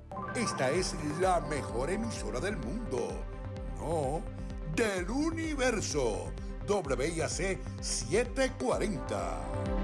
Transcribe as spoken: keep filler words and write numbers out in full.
Esta es la mejor emisora del mundo. No, del universo. W I A C setecientos cuarenta.